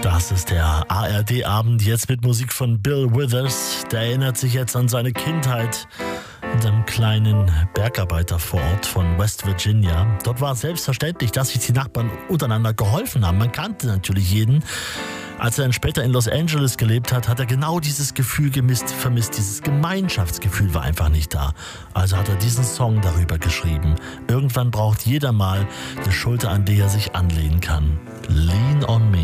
Das ist der ARD-Abend, jetzt mit Musik von Bill Withers. Der erinnert sich jetzt an seine Kindheit in einem kleinen Bergarbeitervorort von West Virginia. Dort war es selbstverständlich, dass sich die Nachbarn untereinander geholfen haben. Man kannte natürlich jeden. Als er dann später in Los Angeles gelebt hat, hat er genau dieses Gefühl vermisst. Dieses Gemeinschaftsgefühl war einfach nicht da. Also hat er diesen Song darüber geschrieben. Irgendwann braucht jeder mal eine Schulter, an die er sich anlehnen kann. Lean on me.